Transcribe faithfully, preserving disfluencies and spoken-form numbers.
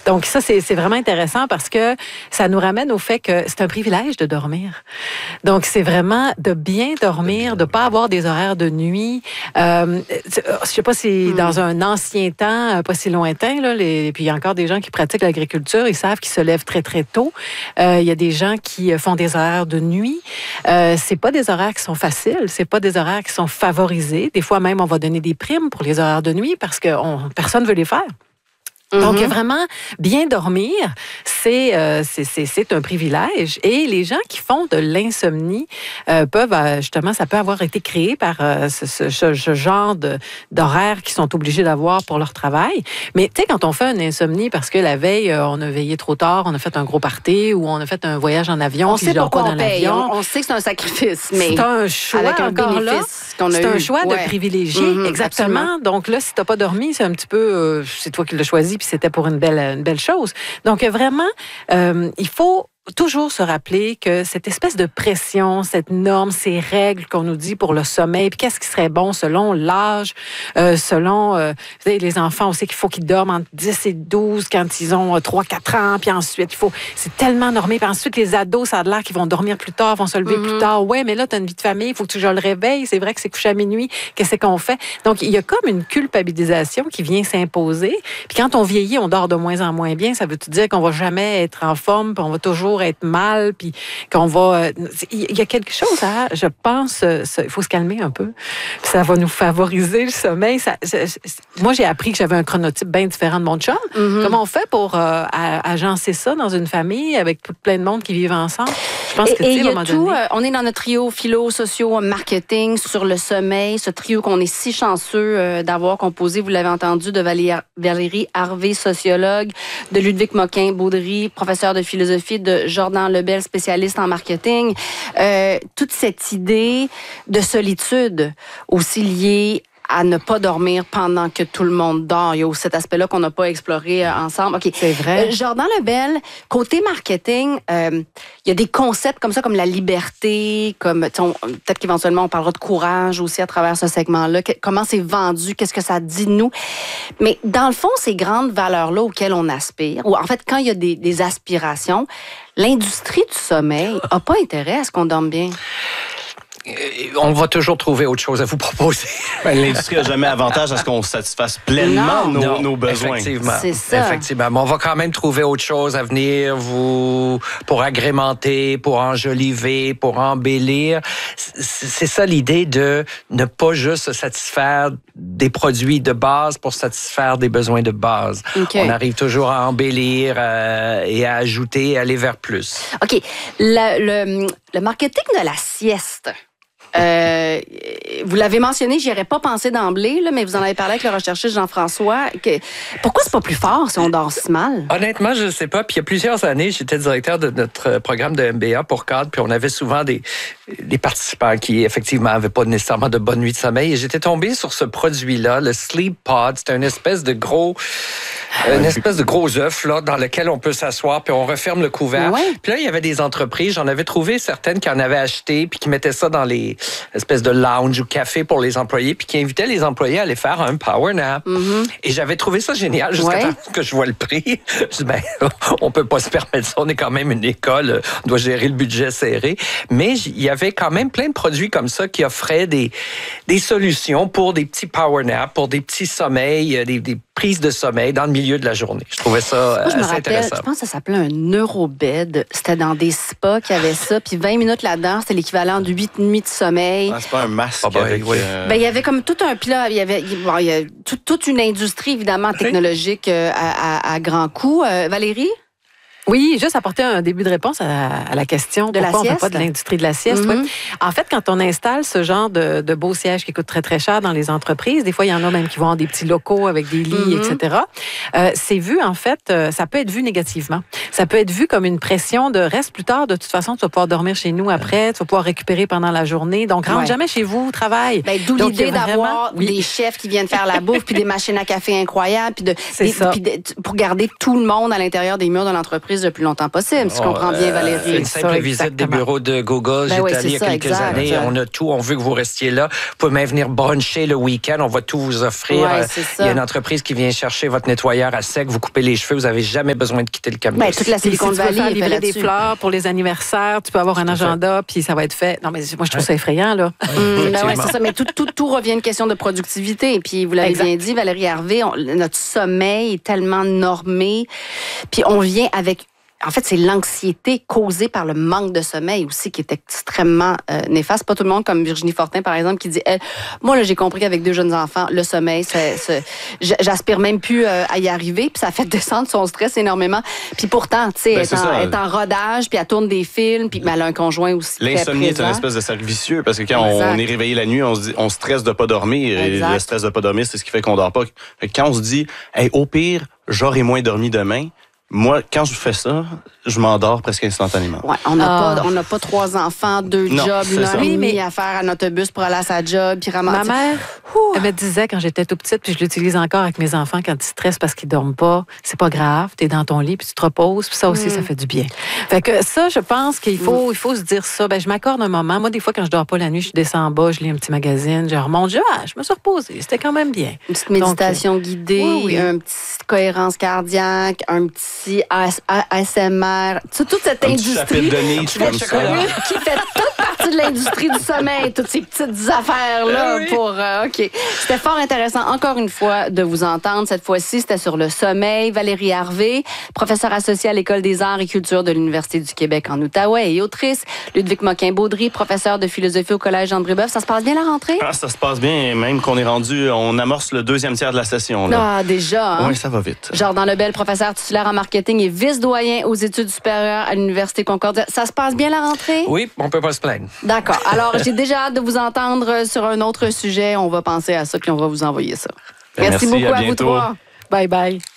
Donc ça, c'est, c'est vraiment intéressant parce que ça nous ramène au fait que c'est un privilège de dormir. Donc c'est vraiment de bien dormir, de ne pas avoir des horaires de nuit. Euh, je ne sais pas si mm. dans un ancien temps, pas si lointain, là, les, puis il y a encore des gens qui pratiquent l'agriculture, ils savent qu'ils se lèvent très, très tôt. Euh, il y a des gens qui font des horaires de nuit. Euh, c'est pas des horaires qui sont faciles, c'est pas des horaires qui sont favorisés. Des fois même, on va donner des primes pour les horaires de nuit parce que on, personne ne veut les faire. Donc, mm-hmm. vraiment, bien dormir, c'est, euh, c'est, c'est, c'est un privilège. Et les gens qui font de l'insomnie euh, peuvent, euh, justement, ça peut avoir été créé par euh, ce, ce, ce genre de, d'horaires qu'ils sont obligés d'avoir pour leur travail. Mais, tu sais, quand on fait une insomnie parce que la veille, euh, on a veillé trop tard, on a fait un gros party ou on a fait un voyage en avion, on sait pourquoi pas on dans paye. l'avion. On, on sait que c'est un sacrifice, mais c'est un choix avec un encore bénéfice là, qu'on a c'est eu. un choix ouais. de privilégier. Mm-hmm, exactement. absolument. Donc là, si t'as pas dormi, c'est un petit peu, euh, c'est toi qui l'as choisi, puis c'était pour une belle une belle chose. Donc, vraiment, euh, il faut toujours se rappeler que cette espèce de pression, cette norme, ces règles qu'on nous dit pour le sommeil, puis qu'est-ce qui serait bon selon l'âge, euh, selon euh, vous savez, les enfants, on sait qu'il faut qu'ils dorment entre dix et douze quand ils ont trois quatre ans, puis ensuite, il faut, c'est tellement normé. Puis ensuite, les ados, ça a l'air qu'ils vont dormir plus tard, vont se lever mm-hmm. plus tard. Ouais, mais là, tu as une vie de famille, il faut que je le réveille. C'est vrai que c'est couché à minuit. Qu'est-ce qu'on fait? Donc, il y a comme une culpabilisation qui vient s'imposer. Puis quand on vieillit, on dort de moins en moins bien. Ça veut dire qu'on va jamais être en forme, puis on va toujours être mal, puis qu'on va... Il y a quelque chose à, je pense, il faut se calmer un peu. Puis ça va nous favoriser le sommeil. Ça, je, je, moi, j'ai appris que j'avais un chronotype bien différent de mon chum. Mm-hmm. Comment on fait pour euh, agencer ça dans une famille avec plein de monde qui vivent ensemble? Je pense et, que, tu sais, et il y a tout, donné... euh, on est dans notre trio philo, socio, marketing sur le sommeil, ce trio qu'on est si chanceux euh, d'avoir composé, vous l'avez entendu, de Valérie, Valérie Harvey, sociologue, de Ludwig Moquin-Baudry, professeur de philosophie, de Jordan Lebel, spécialiste en marketing. Euh, toute cette idée de solitude aussi liée à ne pas dormir pendant que tout le monde dort. Il y a aussi cet aspect-là qu'on n'a pas exploré ensemble. OK. C'est vrai. Euh, Jordan Lebel, côté marketing, euh, il y a des concepts comme ça, comme la liberté, comme on, peut-être qu'éventuellement on parlera de courage aussi à travers ce segment-là. Que, comment c'est vendu, qu'est-ce que ça dit de nous. Mais dans le fond, ces grandes valeurs-là auxquelles on aspire, ou en fait, quand il y a des, des aspirations, l'industrie du sommeil n'a pas intérêt à ce qu'on dorme bien. On va toujours trouver autre chose à vous proposer. L'industrie n'a jamais avantage à ce qu'on satisfasse pleinement non, nos, non, nos besoins. Effectivement. C'est ça. Effectivement. Mais on va quand même trouver autre chose à venir vous, pour agrémenter, pour enjoliver, pour embellir. C'est ça l'idée de ne pas juste se satisfaire des produits de base pour satisfaire des besoins de base. Okay. On arrive toujours à embellir euh, et à ajouter, à aller vers plus. OK. Le, le, le marketing de la sieste... Euh, vous l'avez mentionné, j'y aurais pas pensé d'emblée, là, mais vous en avez parlé avec le recherchiste Jean-François. Que, pourquoi c'est pas plus fort si on dort si mal? Honnêtement, je ne sais pas. Puis il y a plusieurs années, j'étais directeur de notre programme de M B A pour cadre, puis on avait souvent des, des participants qui, effectivement, n'avaient pas nécessairement de bonne nuit de sommeil. Et j'étais tombé sur ce produit-là, le Sleep Pod. C'est une espèce de gros... Une espèce de gros œuf là, dans lequel on peut s'asseoir, puis on referme le couvert. Ouais. Puis là, il y avait des entreprises, j'en avais trouvé certaines qui en avaient acheté, puis qui mettaient ça dans les espèces de lounge ou café pour les employés, puis qui invitaient les employés à aller faire un power nap. Mm-hmm. Et j'avais trouvé ça génial jusqu'à ouais. temps que je vois le prix. Je dis, ben, on peut pas se permettre ça, on est quand même une école, on doit gérer le budget serré. Mais il y avait quand même plein de produits comme ça qui offraient des, des solutions pour des petits power naps, pour des petits sommeils, des, des prises de sommeil dans le milieu de la journée. Je trouvais ça Moi, je assez me rappelle, intéressant. Je pense que ça s'appelait un neurobed. C'était dans des spas qui avaient ça. Puis vingt minutes là-dedans, c'était l'équivalent de huit nuits de sommeil. Ah, c'est pas un masque ah, ben, avec... oui. Euh... Ben, il y avait comme tout un... Puis là, il y avait bon, il y a tout, toute une industrie, évidemment, technologique euh, à, à, à grands coups. Euh, Valérie? Oui, juste apporter un début de réponse à, à la question de pourquoi la on ne fait pas de l'industrie de la sieste. Mm-hmm. Ouais. En fait, quand on installe ce genre de, de beaux sièges qui coûtent très, très cher dans les entreprises, des fois, il y en a même qui vont avoir des petits locaux avec des lits, mm-hmm. et cetera. Euh, c'est vu, en fait, euh, ça peut être vu négativement. Ça peut être vu comme une pression de reste plus tard. De toute façon, tu vas pouvoir dormir chez nous après, tu vas pouvoir récupérer pendant la journée. Donc, rentre ouais. jamais chez vous, travaille. Ben, d'où Donc, l'idée vraiment, d'avoir oui. des chefs qui viennent faire la bouffe, puis des machines à café incroyables, puis de, c'est des, ça. Puis de, pour garder tout le monde à l'intérieur des murs de l'entreprise entreprise le plus longtemps possible, si je Oh, comprends bien, euh, Valérie. Une simple ça, visite des exactement. bureaux de Google. Ben J'étais oui, allé il y c'est a ça, quelques exact. années. On a tout. On veut que vous restiez là. Vous pouvez même venir bruncher le week-end. On va tout vous offrir. Ouais, Euh, c'est ça. Il y a une entreprise qui vient chercher votre nettoyeur à sec. Vous coupez les cheveux. Vous n'avez jamais besoin de quitter le campus. Ben, toute la Puis si Silicon tu veux Valley faire est fait livrer des là-dessus. fleurs pour les anniversaires, tu peux avoir un agenda, puis ça va être fait. Non, mais moi, je trouve ça effrayant, là. Hum, ben ouais, Effectivement. c'est ça, mais tout, tout, tout revient à une question de productivité. Et puis, vous l'avez Exact. bien dit, Valérie Harvey, on- notre sommeil est tellement normé. Puis, on vient avec... En fait, c'est l'anxiété causée par le manque de sommeil aussi qui est extrêmement euh, néfaste. Pas tout le monde, comme Virginie Fortin, par exemple, qui dit elle, moi, là, j'ai compris qu'avec deux jeunes enfants, le sommeil, c'est, c'est, j- j'aspire même plus euh, à y arriver. Puis, ça fait descendre son stress énormément. Puis, pourtant, tu sais, Ben, elle, c'est est en- ça. elle est en rodage, puis elle tourne des films, puis ben, elle a un conjoint aussi. très L'insomnie est présent. un espèce de cercle vicieux parce que quand Exact. on est réveillé la nuit, on se dit, on stresse de pas dormir Exact. et le stress de pas dormir, c'est ce qui fait qu'on dort pas. Fait que quand on se dit, hey, au pire, j'aurai moins dormi demain. Moi, quand je fais ça, je m'endors presque instantanément. Ouais, on n'a Ah. pas, on n'a pas trois enfants, deux Non, jobs, c'est une heure ça. et Oui, demie mais- à faire un autobus pour aller à sa job, puis Ma ramasser. mère, elle me disait quand j'étais tout petite, puis je l'utilise encore avec mes enfants quand ils stressent parce qu'ils dorment pas, c'est pas grave, tu es dans ton lit puis tu te reposes, puis ça aussi, ça fait du bien. Fait que ça, je pense qu'il faut, il faut se dire ça. Ben, je m'accorde un moment. Moi, des fois, quand je dors pas la nuit, je descends en bas, je lis un petit magazine, je remonte, je dis, ah, je me suis reposée, c'était quand même bien. Une petite méditation guidée, oui, oui. une petite cohérence cardiaque, un petit A S- A S M R, tu- toute cette Un petit industrie chapitre de Nietzsche Ben, comme ça. chocolat. qui fait toute partie de l'industrie du sommeil, toutes ces petites affaires-là Ah oui. pour... euh, OK. C'était fort intéressant, encore une fois, de vous entendre. Cette fois-ci, c'était sur le sommeil. Valérie Harvey, professeure associée à l'École des arts et culture de l'Université du Québec en Outaouais et autrice. Ludwig Moquin-Baudry, professeur de philosophie au Collège André-Boeuf. Ça se passe bien la rentrée? Ah, ça se passe bien, même qu'on est rendu, on amorce le deuxième tiers de la session. Là. Ah, déjà, hein? Oui, ça va vite. Jordan Lebel, professeur titulaire en marketing et vice-doyen aux études supérieures à l'Université Concordia. Ça se passe bien la rentrée? Oui, on peut pas se plaindre. D'accord. Alors, j'ai déjà hâte de vous entendre sur un autre sujet. On va penser à ça puis on va vous envoyer ça. Ben, Merci, merci, beaucoup à à vous bientôt. trois. Bye bye.